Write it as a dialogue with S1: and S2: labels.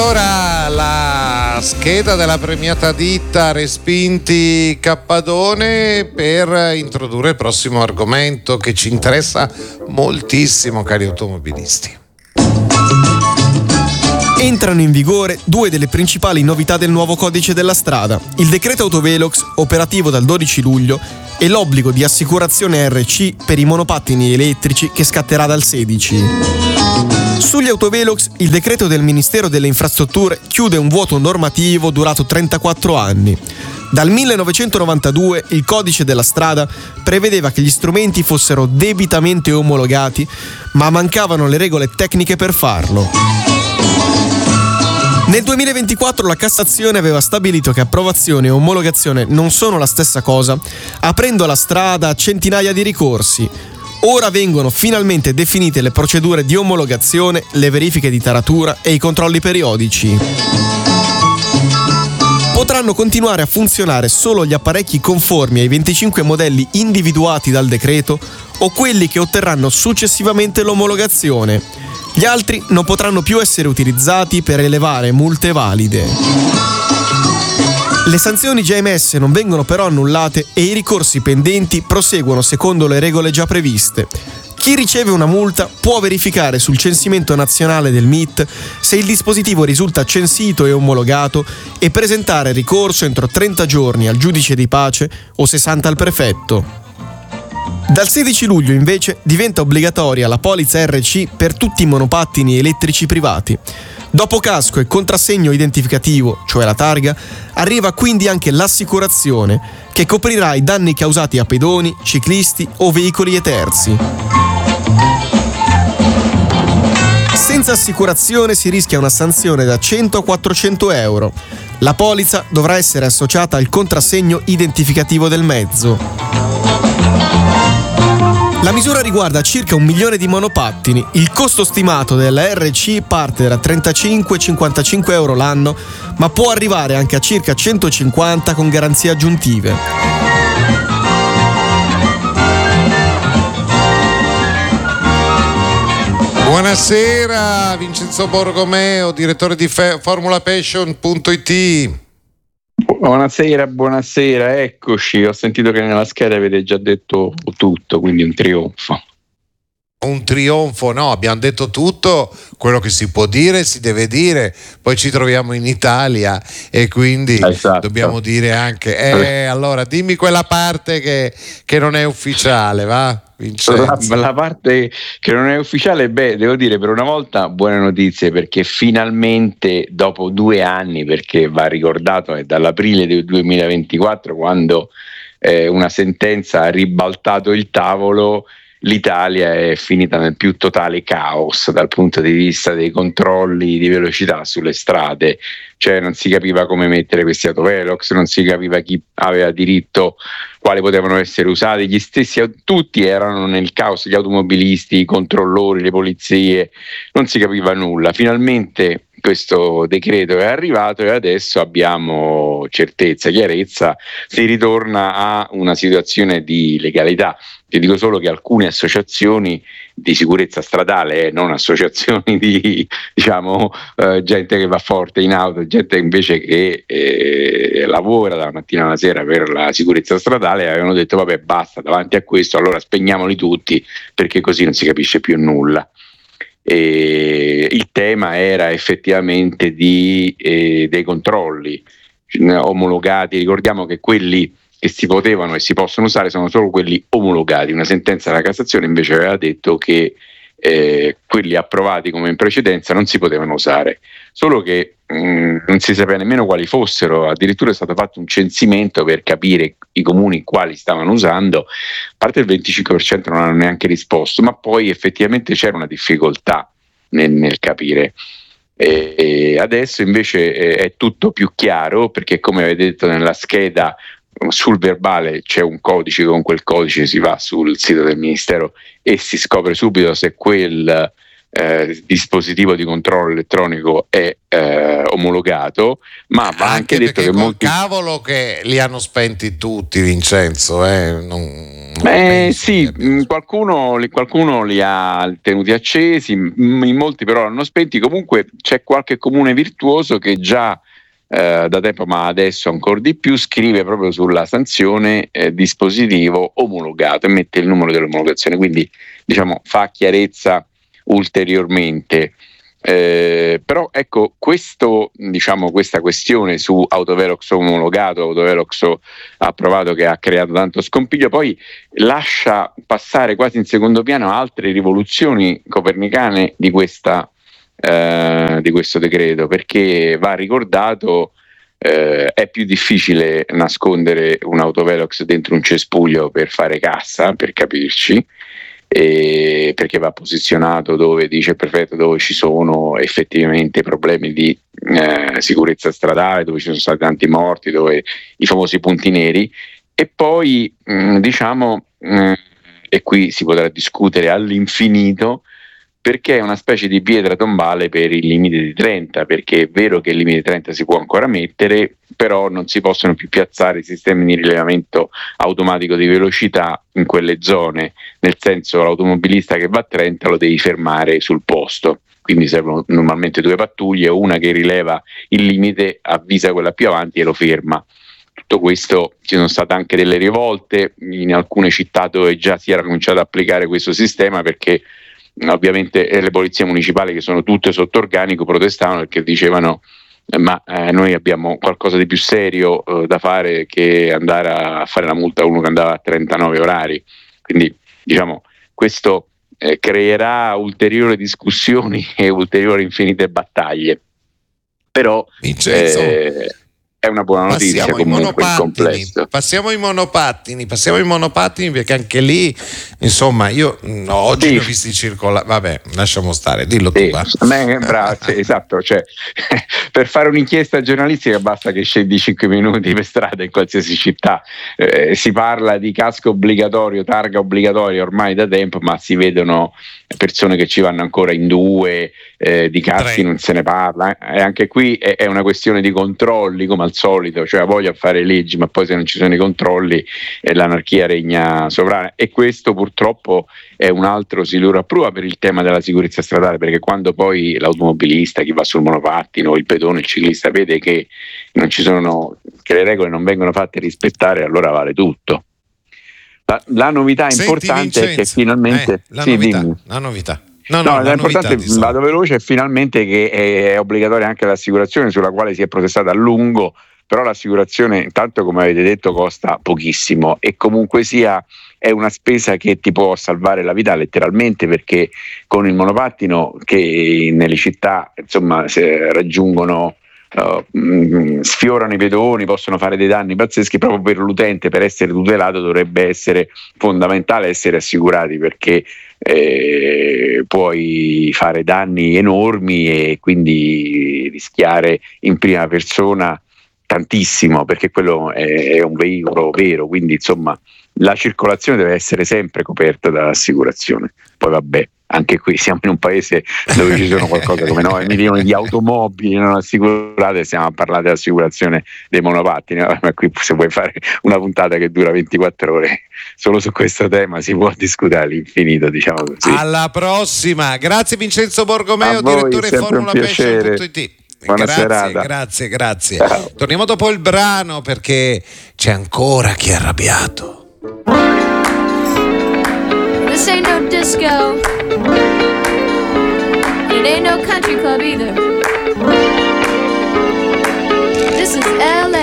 S1: Ora la scheda della premiata ditta Respinti Cappadone per introdurre il prossimo argomento che ci interessa moltissimo, cari automobilisti.
S2: Entrano in vigore due delle principali novità del nuovo codice della strada: il decreto Autovelox, operativo dal 12 luglio, e l'obbligo di assicurazione RC per i monopattini elettrici, che scatterà dal 16. Sugli Autovelox, il decreto del Ministero delle Infrastrutture chiude un vuoto normativo durato 34 anni. Dal 1992 il codice della strada prevedeva che gli strumenti fossero debitamente omologati, ma mancavano le regole tecniche per farlo. Nel 2024 la Cassazione aveva stabilito che approvazione e omologazione non sono la stessa cosa, aprendo la strada a centinaia di ricorsi. Ora vengono finalmente definite le procedure di omologazione, le verifiche di taratura e i controlli periodici. Potranno continuare a funzionare solo gli apparecchi conformi ai 25 modelli individuati dal decreto o quelli che otterranno successivamente l'omologazione. Gli altri non potranno più essere utilizzati per elevare multe valide. Le sanzioni già emesse non vengono però annullate e i ricorsi pendenti proseguono secondo le regole già previste. Chi riceve una multa può verificare sul censimento nazionale del MIT se il dispositivo risulta censito e omologato e presentare ricorso entro 30 giorni al giudice di pace o 60 al prefetto. Dal 16 luglio invece diventa obbligatoria la polizza RC per tutti i monopattini elettrici privati. Dopo casco e contrassegno identificativo, cioè la targa, arriva quindi anche l'assicurazione, che coprirà i danni causati a pedoni, ciclisti o veicoli e terzi. Senza assicurazione si rischia una sanzione da 100 a 400 euro. La polizza dovrà essere associata al contrassegno identificativo del mezzo. La misura riguarda circa 1 milione di monopattini. Il costo stimato della RC parte da 35-55 euro l'anno, ma può arrivare anche a circa 150 con garanzie aggiuntive.
S1: Buonasera Vincenzo Borromeo, direttore di formulapassion.it.
S3: Buonasera, eccoci. Ho sentito che nella scheda avete già detto tutto, quindi un trionfo.
S1: Un trionfo, no, abbiamo detto tutto quello che si può dire, si deve dire, poi ci troviamo in Italia e quindi dobbiamo dire anche, allora dimmi quella parte che non è ufficiale, va?
S3: La parte che non è ufficiale, devo dire per una volta buone notizie, perché finalmente dopo 2 anni, perché va ricordato è dall'aprile del 2024 quando una sentenza ha ribaltato il tavolo, l'Italia è finita nel più totale caos dal punto di vista dei controlli di velocità sulle strade. Cioè non si capiva come mettere questi autovelox, non si capiva chi aveva diritto, quali potevano essere usati, gli stessi, tutti erano nel caos, gli automobilisti, i controllori, le polizie, non si capiva nulla. Finalmente questo decreto è arrivato e adesso abbiamo certezza, chiarezza, si ritorna a una situazione di legalità. Io dico solo che alcune associazioni di sicurezza stradale, non associazioni di gente che va forte in auto, gente invece che lavora dalla mattina alla sera per la sicurezza stradale, avevano detto vabbè basta, davanti a questo allora spegniamoli tutti perché così non si capisce più nulla. Il tema era effettivamente dei controlli omologati. Ricordiamo che quelli che si potevano e si possono usare sono solo quelli omologati. Una sentenza della Cassazione invece aveva detto che quelli approvati come in precedenza non si potevano usare, solo che non si sapeva nemmeno quali fossero. Addirittura è stato fatto un censimento per capire i comuni quali stavano usando, a parte il 25% non hanno neanche risposto, ma poi effettivamente c'era una difficoltà nel capire. E adesso invece è tutto più chiaro, perché come avete detto nella scheda, sul verbale c'è un codice, con quel codice si va sul sito del Ministero e si scopre subito se quel dispositivo di controllo elettronico è omologato, ma va anche detto che molti
S1: cavolo che li hanno spenti tutti, Vincenzo, non
S3: Sì, qualcuno li ha tenuti accesi, in molti però l'hanno spenti. Comunque c'è qualche comune virtuoso che già da tempo, ma adesso ancora di più, scrive proprio sulla sanzione dispositivo omologato e mette il numero dell'omologazione, quindi diciamo fa chiarezza ulteriormente. Però ecco, questa questione su autovelox omologato, autovelox approvato, che ha creato tanto scompiglio, poi lascia passare quasi in secondo piano altre rivoluzioni copernicane di questo decreto, perché va ricordato, è più difficile nascondere un autovelox dentro un cespuglio per fare cassa, per capirci, perché va posizionato dove dice perfetto, dove ci sono effettivamente problemi di sicurezza stradale, dove ci sono stati tanti morti, dove i famosi punti neri. E poi e qui si potrà discutere all'infinito, perché è una specie di pietra tombale per il limite di 30, perché è vero che il limite di 30 si può ancora mettere, però non si possono più piazzare i sistemi di rilevamento automatico di velocità in quelle zone, nel senso, l'automobilista che va a 30 lo devi fermare sul posto, quindi servono normalmente 2 pattuglie, una che rileva il limite, avvisa quella più avanti e lo ferma. Tutto questo, ci sono state anche delle rivolte in alcune città dove già si era cominciato ad applicare questo sistema, perché ovviamente le polizie municipali, che sono tutte sotto organico, protestavano perché dicevano ma noi abbiamo qualcosa di più serio da fare che andare a fare la multa a uno che andava a 39 orari. Quindi diciamo questo creerà ulteriori discussioni e ulteriori infinite battaglie, però è una buona notizia comunque il complesso.
S1: Passiamo ai monopattini perché anche lì, insomma, io oggi ne ho visti circolare. Vabbè, lasciamo stare, dillo tu.
S3: Bravo, esatto, cioè, per fare un'inchiesta giornalistica basta che scendi 5 minuti per strada in qualsiasi città. Si parla di casco obbligatorio, targa obbligatoria ormai da tempo, ma si vedono persone che ci vanno ancora in 2, di caschi non se ne parla, e anche qui è una questione di controlli, come al solito, cioè voglia fare leggi, ma poi se non ci sono i controlli l'anarchia regna sovrana. E questo purtroppo è un altro siluro a prua per il tema della sicurezza stradale, perché quando poi l'automobilista, chi va sul monopattino, il pedone, il ciclista vede che non ci sono, che le regole non vengono fatte rispettare, allora vale tutto. La novità importante è che finalmente
S1: la novità.
S3: L'importante, vado veloce, è finalmente che è obbligatoria anche l'assicurazione, sulla quale si è protestata a lungo, però l'assicurazione, intanto come avete detto, costa pochissimo e comunque sia è una spesa che ti può salvare la vita letteralmente, perché con il monopattino, che nelle città insomma raggiungono sfiorano i pedoni, possono fare dei danni pazzeschi, proprio per l'utente, per essere tutelato dovrebbe essere fondamentale essere assicurati, perché puoi fare danni enormi e quindi rischiare in prima persona tantissimo, perché quello è un veicolo vero, quindi insomma la circolazione deve essere sempre coperta dall'assicurazione. Poi vabbè, anche qui siamo in un paese dove ci sono qualcosa come 9 milioni di automobili non assicurate, stiamo a parlare dell'assicurazione dei monopattini, ma qui se vuoi fare una puntata che dura 24 ore solo su questo tema si può discutere all'infinito, diciamo così.
S1: Alla prossima, grazie Vincenzo Borgomeo, direttore formulapassion.it.
S3: Buona serata.
S1: Grazie. Ciao. Torniamo dopo il brano, perché c'è ancora chi è arrabbiato.
S4: This ain't no disco. It ain't no country club either. This is LA.